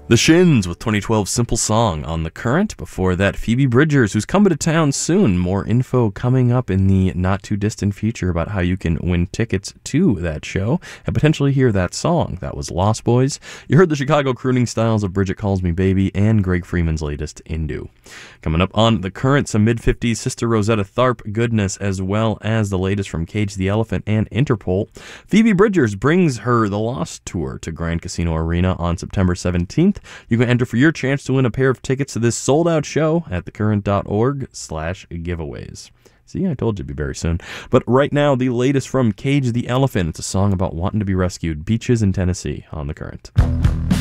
The Shins with 2012 Simple Song on The Current. Before that, Phoebe Bridgers, who's coming to town soon. More info coming up in the not-too-distant future about how you can win tickets to that show and potentially hear that song. That was Lost Boys. You heard the Chicago crooning styles of Bridget Calls Me Baby and Greg Freeman's latest, Indu. Coming up on The Current, some mid-50s Sister Rosetta Tharpe goodness, as well as the latest from Cage the Elephant and Interpol. Phoebe Bridgers brings her The Lost Tour to Grand Casino Arena on September 17th. You can enter for your chance to win a pair of tickets to this sold-out show at thecurrent.org/giveaways. See, I told you it'd be very soon. But right now, the latest from Cage the Elephant. It's a song about wanting to be rescued. Beaches in Tennessee on The Current.